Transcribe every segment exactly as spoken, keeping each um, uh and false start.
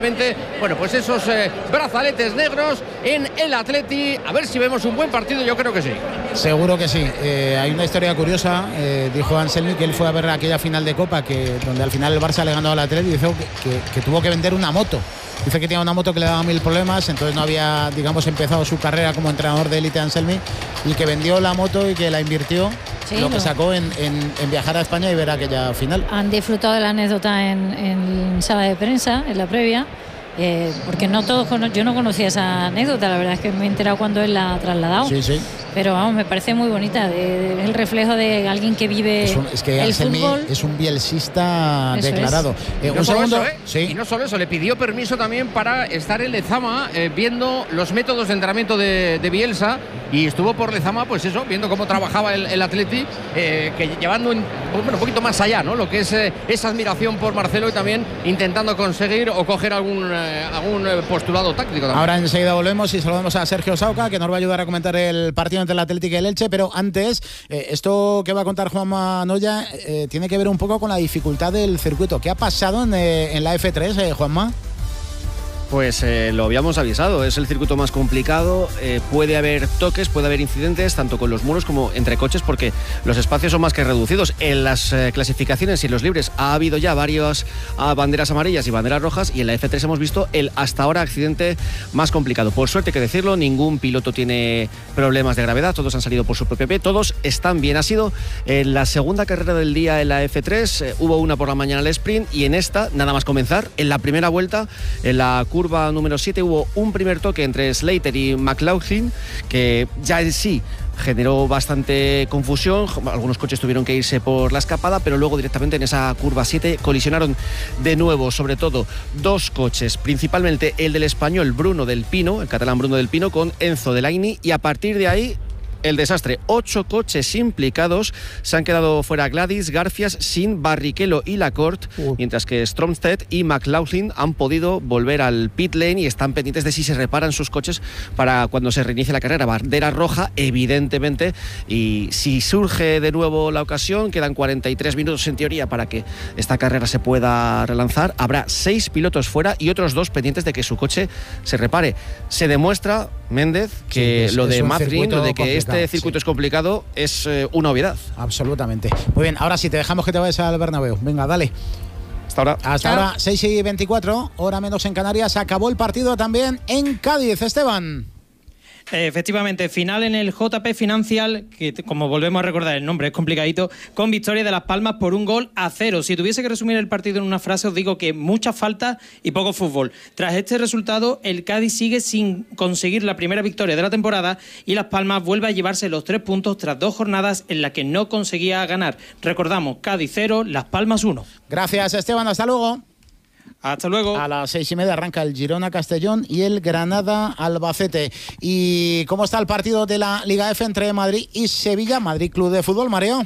Bueno, pues esos eh, brazaletes negros en el Atleti. A ver si vemos un buen partido, yo creo que sí. Seguro que sí. Eh, hay una historia curiosa. Eh, dijo Anselmi que él fue a ver aquella final de Copa que donde al final el Barça le ganó al Atleti y dijo que, que, que tuvo que vender una moto. Dice que tenía una moto que le daba mil problemas, entonces no había, digamos, empezado su carrera como entrenador de élite Anselmi, y que vendió la moto y que la invirtió, sí, lo no. que sacó en, en, en viajar a España y ver aquella final. Han disfrutado de la anécdota en, en sala de prensa, en la previa. Eh, porque no todos yo no conocía esa anécdota, la verdad es que me he enterado cuando él la ha trasladado. Sí, sí. Pero vamos, me parece muy bonita, de, de, el reflejo de alguien que vive es un, es que el fútbol. Es un bielsista declarado. Es. Eh, un no segundo. Eso, ¿eh? Sí. Y no solo eso, le pidió permiso también para estar en Lezama eh, viendo los métodos de entrenamiento de, de Bielsa, y estuvo por Lezama, pues eso, viendo cómo trabajaba el, el Atleti, eh, que llevando un, bueno, un poquito más allá, ¿no? Lo que es eh, esa admiración por Marcelo, y también intentando conseguir o coger algún, eh, algún postulado táctico también. Ahora enseguida volvemos y saludamos a Sergio Sauca, que nos va a ayudar a comentar el partido entre el Atlético y el Elche, pero antes, eh, esto que va a contar Juanma Noya eh, tiene que ver un poco con la dificultad del circuito. ¿Qué ha pasado en, eh, en la F tres, eh, Juanma? Pues eh, lo habíamos avisado, es el circuito más complicado, eh, puede haber toques, puede haber incidentes, tanto con los muros como entre coches, porque los espacios son más que reducidos. En las eh, clasificaciones y en los libres ha habido ya varias ah, banderas amarillas y banderas rojas, y en la F tres hemos visto el hasta ahora accidente más complicado. Por suerte, hay que decirlo, ningún piloto tiene problemas de gravedad, todos han salido por su propio pie, todos están bien. Ha sido en la segunda carrera del día en la F tres, eh, hubo una por la mañana al sprint, y en esta, nada más comenzar, en la primera vuelta, en la curva curva número siete hubo un primer toque entre Slater y McLaughlin, que ya en sí generó bastante confusión. Algunos coches tuvieron que irse por la escapada, pero luego directamente en esa curva siete colisionaron de nuevo, sobre todo dos coches, principalmente el del español Bruno del Pino, el catalán Bruno del Pino, con Enzo Delaini, y a partir de ahí el desastre. Ocho coches implicados. Se han quedado fuera Gladys, Garfias, Sin, Barrichello y Lacorte, uh. mientras que Stromstedt y McLaughlin han podido volver al pit lane y están pendientes de si se reparan sus coches para cuando se reinicie la carrera. Bandera roja, evidentemente, y si surge de nuevo la ocasión, quedan cuarenta y tres minutos en teoría para que esta carrera se pueda relanzar. Habrá seis pilotos fuera y otros dos pendientes de que su coche se repare. Se demuestra, Méndez, que sí, es, lo de Mazrin, lo de que este circuito sí. es complicado, es eh, una obviedad. Absolutamente. Muy bien, ahora sí, te dejamos que te vayas al Bernabéu. Venga, dale. Hasta ahora. Hasta Chao. ahora, seis y veinticuatro, hora menos en Canarias. Acabó el partido también en Cádiz, Esteban. Efectivamente, final en el J P Financial, que como volvemos a recordar el nombre es complicadito, con victoria de Las Palmas por un gol a cero. Si tuviese que resumir el partido en una frase, os digo que mucha falta y poco fútbol. Tras este resultado, el Cádiz sigue sin conseguir la primera victoria de la temporada, y Las Palmas vuelve a llevarse los tres puntos tras dos jornadas en las que no conseguía ganar. Recordamos, Cádiz cero, Las Palmas uno. Gracias, Esteban, hasta luego. Hasta luego. A las seis y media arranca el Girona-Castellón y el Granada-Albacete. ¿Y cómo está el partido de la Liga F entre Madrid y Sevilla? Madrid Club de Fútbol, Mario.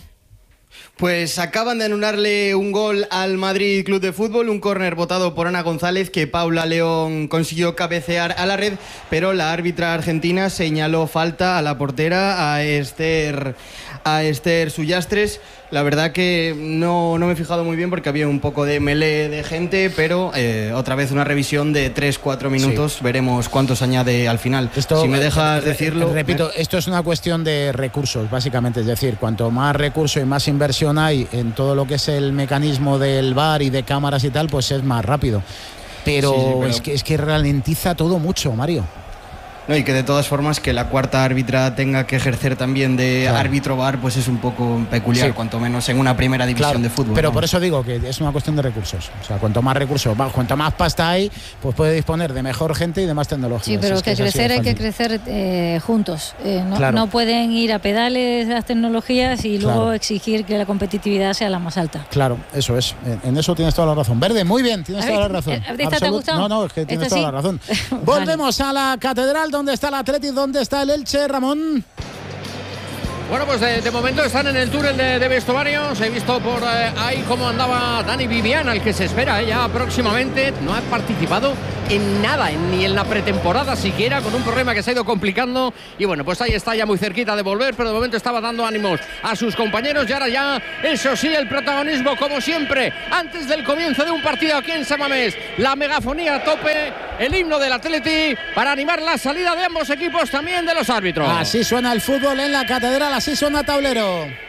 Pues acaban de anularle un gol al Madrid Club de Fútbol, un córner botado por Ana González que Paula León consiguió cabecear a la red, pero la árbitra argentina señaló falta a la portera, a Esther, a Esther Sullastres. La verdad que no, no me he fijado muy bien porque había un poco de melee de gente, pero eh, otra vez una revisión de tres cuatro minutos, sí. Veremos cuántos añade al final. Esto, si me dejas re, decirlo... Repito, me... esto es una cuestión de recursos, básicamente, es decir, cuanto más recursos y más inversión hay en todo lo que es el mecanismo del V A R y de cámaras y tal, pues es más rápido. Pero, sí, sí, pero... Es, que, es que ralentiza todo mucho, Mario. No, y que de todas formas que la cuarta árbitra tenga que ejercer también de claro. árbitro V A R, pues es un poco peculiar, sí. cuanto menos en una primera división claro, de fútbol. Pero ¿no? por eso digo que es una cuestión de recursos. O sea, cuanto más recursos, cuanto más pasta hay, pues puede disponer de mejor gente y de más tecnología. Sí, pero es que, que crecer hay que crecer eh, juntos. Eh, no, claro. no pueden ir a pedales las tecnologías y luego claro. exigir que la competitividad sea la más alta. Claro, eso es. En eso tienes toda la razón. Verde, muy bien, tienes toda la razón. ¿Esta te ha gustado? No, no, es que tienes ¿Esta toda sí? la razón. Vale. Volvemos a la catedral donde está el Atleti, donde está el Elche, Ramón. Bueno, pues de, de momento están en el túnel de, de vestuarios. He visto por eh, ahí cómo andaba Dani Vivian, al que se espera eh, ya próximamente. No ha participado en nada, en, ni en la pretemporada siquiera, con un problema que se ha ido complicando. Y bueno, pues ahí está ya muy cerquita de volver, pero de momento estaba dando ánimos a sus compañeros. Y ahora ya, eso sí, el protagonismo, como siempre, antes del comienzo de un partido aquí en San Mamés. La megafonía a tope, el himno del Atleti, para animar la salida de ambos equipos, también de los árbitros. Así suena el fútbol en la catedral, así suena Tablero.